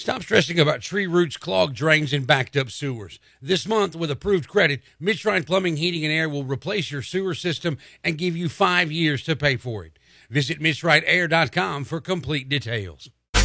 Stop stressing about tree roots, clogged drains, and backed up sewers. This month, with approved credit, Midshrine Plumbing, Heating, and Air will replace your sewer system and give you 5 years to pay for it. Visit MidstrideAir.com for complete details.